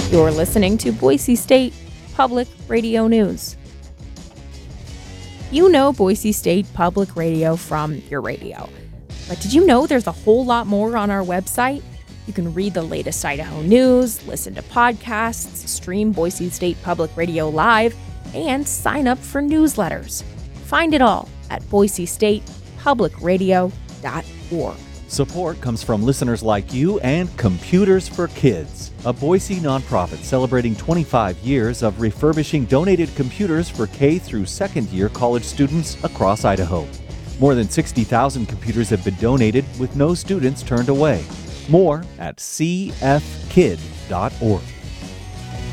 You're listening to Boise State Public Radio News. You know Boise State Public Radio from your radio. But did you know there's a whole lot more on our website? You can read the latest Idaho news, listen to podcasts, stream Boise State Public Radio live, and sign up for newsletters. Find it all at boisestatepublicradio.org. Support comes from listeners like you and Computers for Kids, a Boise nonprofit celebrating 25 years of refurbishing donated computers for K through second year college students across Idaho. More than 60,000 computers have been donated with no students turned away. More at cfkid.org.